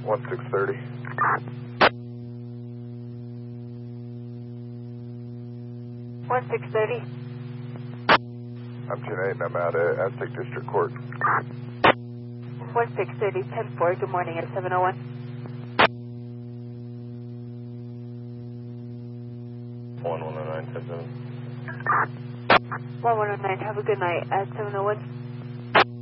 1630. 1630. I'm 10-8 and I'm out at Aztec District Court. 1630, 10-4, good morning at 701. 1109, 10-7. 1109, have a good night at 701.